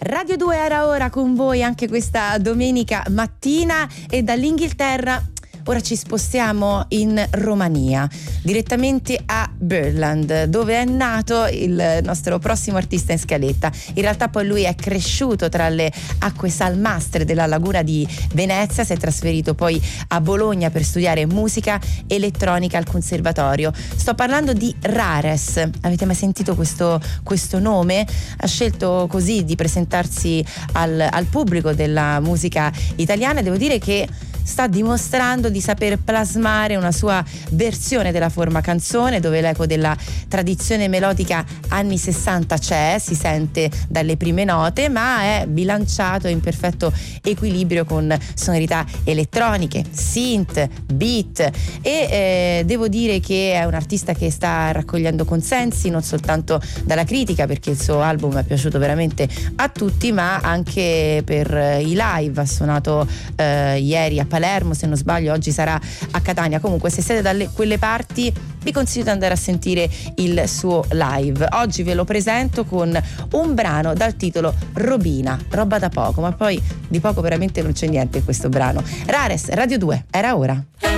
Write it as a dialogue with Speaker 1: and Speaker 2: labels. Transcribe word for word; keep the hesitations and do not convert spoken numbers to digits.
Speaker 1: Radio due era ora con voi anche questa domenica mattina e dall'Inghilterra ora ci spostiamo in Romania, direttamente a Bürland, dove è nato il nostro prossimo artista in scaletta. In realtà poi lui è cresciuto tra le acque salmastre della laguna di Venezia, si è trasferito poi a Bologna per studiare musica elettronica al conservatorio. Sto parlando di Rares. Avete mai sentito questo, questo nome? Ha scelto così di presentarsi al, al pubblico della musica italiana. Devo dire che sta dimostrando di saper plasmare una sua versione della forma canzone, dove l'eco della tradizione melodica anni sessanta c'è, si sente dalle prime note, ma è bilanciato in perfetto equilibrio con sonorità elettroniche, synth, beat e eh, devo dire che è un artista che sta raccogliendo consensi non soltanto dalla critica, perché il suo album è piaciuto veramente a tutti, ma anche per i live. Ha suonato eh, ieri a Palermo, se non sbaglio oggi sarà a Catania. Comunque se siete dalle quelle parti vi consiglio di andare a sentire il suo live. Oggi ve lo presento con un brano dal titolo Robina, roba da poco, ma poi di poco veramente non c'è niente in questo brano. Rares, Radio due, era ora.